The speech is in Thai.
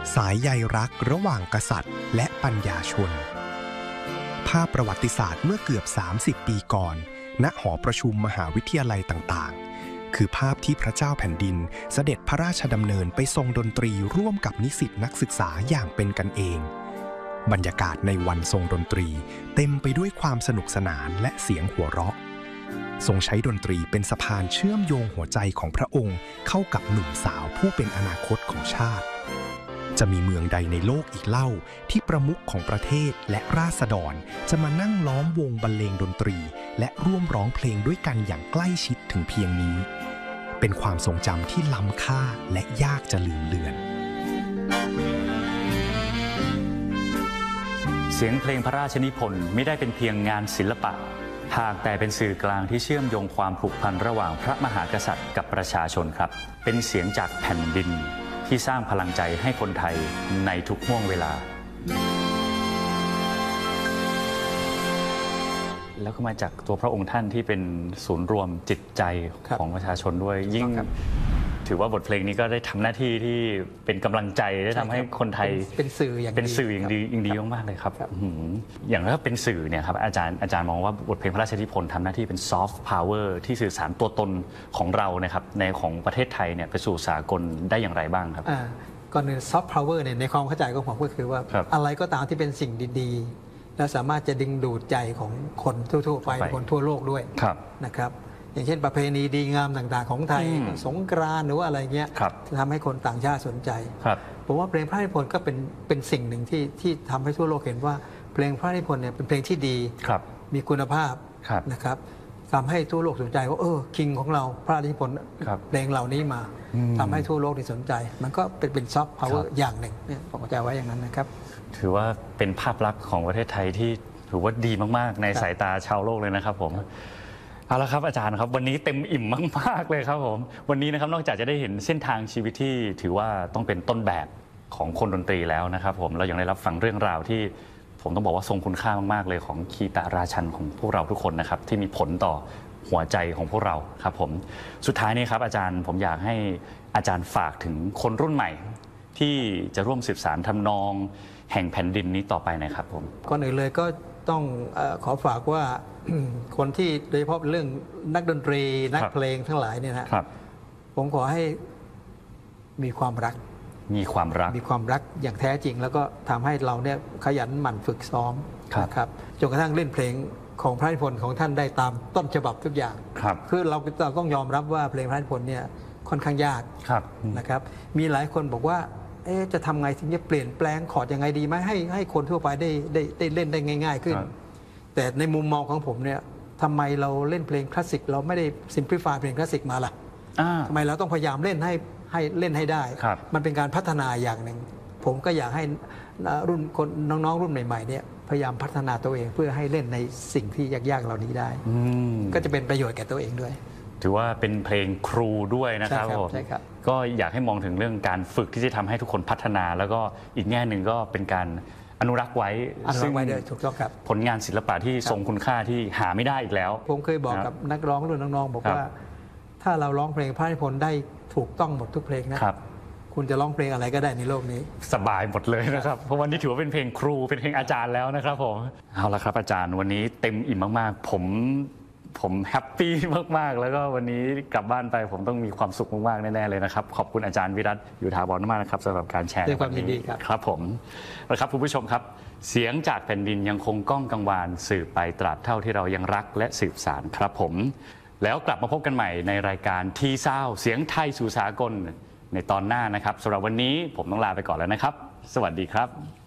สายใยรักระหว่างกษัตริย์และปัญญาชนภาพประวัติศาสตร์เมื่อเกือบ30 ปีก่อนณหอประชุมมหาวิทยาลัยต่างๆคือภาพที่พระเจ้าแผ่นดินเสด็จพระราชดำเนินไปทรงดนตรีร่วมกับนิสิตนักศึกษาอย่างเป็นกันเองบรรยากาศในวันทรงดนตรีเต็มไปด้วยความสนุกสนานและเสียงหัวเราะทรงใช้ดนตรีเป็นสะพานเชื่อมโยงหัวใจของพระองค์เข้ากับหนุ่มสาวผู้เป็นอนาคตของชาติจะมีเมืองใดในโลกอีกเล่าที่ประมุขของประเทศและราษฎรจะมานั่งล้อมวงบรรเลงดนตรีและร่วมร้องเพลงด้วยกันอย่างใกล้ชิดถึงเพียงนี้เป็นความทรงจำที่ล้ำค่าและยากจะลืมเลือนเสียงเพลงพระราชนิพนธ์ไม่ได้เป็นเพียงงานศิลปะหากแต่เป็นสื่อกลางที่เชื่อมโยงความผูกพันระหว่างพระมหากษัตริย์กับประชาชนครับเป็นเสียงจากแผ่นดินที่สร้างพลังใจให้คนไทยในทุกห่วงเวลาแล้วก็มาจากตัวพระองค์ท่านที่เป็นศูนย์รวมจิตใจของประชาชนด้วยยิ่งถือว่าบทเพลงนี้ก็ได้ทำหน้าที่ที่เป็นกำลังใจได้ทำให้คนไทยเป็นสื่ออย่างดีมากเลยครับอย่างถ้าเป็นสื่อเนี่ยครับอาจารย์มองว่าบทเพลงพระราชนิพนธ์ทำหน้าที่เป็นซอฟต์พาวเวอร์ที่สื่อสารตัวตนของเรานะครับในของประเทศไทยเนี่ยไปสู่สากลได้อย่างไรบ้างครับก่อนอื่นซอฟต์พาวเวอร์เนี่ยในความเข้าใจของผมก็คือว่าอะไรก็ตามที่เป็นสิ่งดีๆและสามารถจะดึงดูดใจของคนทั่วๆไปคนทั่วโลกด้วยนะครับอย่างเช่นประเพณีดีงามต่างๆของไทยสงกรานต์หรือว่าอะไรเงี้ยจะทำให้คนต่างชาติสนใจผมว่าเพลงพระราชนิพนธ์ก็เป็นสิ่งหนึ่งที่ทำให้ทั่วโลกเห็นว่าเพลงพระราชนิพนธ์เนี่ยเป็นเพลงที่ดีมีคุณภาพนะครับทำให้ทั่วโลกสนใจว่าคิงของเราพระราชนิพนธ์เพลงเหล่านี้มาทำให้ทั่วโลกสนใจมันก็เป็นซอฟต์พาวเวอร์อย่างหนึ่งเนี่ยผมเข้าใจไว้อย่างนั้นนะครับถือว่าเป็นภาพลักษณ์ของประเทศไทยที่ถือว่าดีมากๆในสายตาชาวโลกเลยนะครับผมเอาละครับอาจารย์ครับวันนี้เต็มอิ่มมากๆเลยครับผมวันนี้นะครับนอกจากจะได้เห็นเส้นทางชีวิตที่ถือว่าต้องเป็นต้นแบบของคนดนตรีแล้วนะครับผมเรายังได้รับฟังเรื่องราวที่ผมต้องบอกว่าทรงคุณค่ามากๆเลยของคีตราชันของพวกเราทุกคนนะครับที่มีผลต่อหัวใจของพวกเราครับผมสุดท้ายนี้ครับอาจารย์ผมอยากให้อาจารย์ฝากถึงคนรุ่นใหม่ที่จะร่วมสืบสานทำนองแห่งแผ่นดินนี้ต่อไปนะครับผมก่อนอื่นเลยก็ต้องขอฝากว่าคนที่โดยเฉพาะเรื่องนักดนตรีนักเพลงทั้งหลายเนี่ยนะผมขอให้มีความรักอย่างแท้จริงแล้วก็ทำให้เราเนี่ยขยันหมั่นฝึกซ้อมนะครับจนกระทั่งเล่นเพลงของพระราชนิพนธ์ของท่านได้ตามต้นฉบับทุกอย่างคือเราต้องยอมรับว่าเพลงพระราชนิพนธ์เนี่ยค่อนข้างยากนะครับมีหลายคนบอกว่าจะทำไงถึงจะเปลี่ยนแปลงคอร์ดยังไงดีไหมให้คนทั่วไปได้เล่นได้ง่ายๆขึ้นแต่ในมุมมองของผมเนี่ยทำไมเราเล่นเพลงคลาสสิกเราไม่ได้ซิมพลิฟายเพลงคลาสสิกมาล่ะทำไมเราต้องพยายามเล่นให้เล่นให้ได้มันเป็นการพัฒนาอย่างหนึ่งผมก็อยากให้รุ่นคนน้องๆรุ่นใหม่ๆเนี่ยพยายามพัฒนาตัวเองเพื่อให้เล่นในสิ่งที่ยากๆเหล่านี้ได้ก็จะเป็นประโยชน์แก่ตัวเองด้วยถือว่าเป็นเพลงครูด้วยนะครับผมก็อยากให้มองถึงเรื่องการฝึกที่จะทำให้ทุกคนพัฒนาแล้วก็อีกแง่หนึ่งก็เป็นการอนุรักษ์ไว้ซึ่งถูกต้องครับผลงานศิลปะที่ทรงคุณค่าที่หาไม่ได้อีกแล้วผมเคยบอกกับนักร้องรุ่นน้องๆบอกว่าถ้าเราร้องเพลงพระราชนิพนธ์ได้ถูกต้องหมดทุกเพลงนะคุณจะร้องเพลงอะไรก็ได้ในโลกนี้สบายหมดเลยนะครับเพราะวันนี้ถือว่าเป็นเพลงครูเป็นเพลงอาจารย์แล้วนะครับผมเอาละครับอาจารย์วันนี้เต็มอิ่มมากๆผมแฮปปี้มากๆแล้วก็วันนี้กลับบ้านไปผมต้องมีความสุขมากๆแน่ๆเลยนะครับขอบคุณอาจารย์วิรัตอยู่ถาวรมากนะครับสำหรับการแชร์ด้วยความยินดีครับผมนะครับคุณผู้ชมครับเสียงจากแผ่นดินยังคงก้องกังวานสืบไปตราบเท่าที่เรายังรักและสืบสานครับผมแล้วกลับมาพบกันใหม่ในรายการทีซาวเสียงไทยสู่สากลในตอนหน้านะครับสำหรับวันนี้ผมต้องลาไปก่อนแล้วนะครับสวัสดีครับ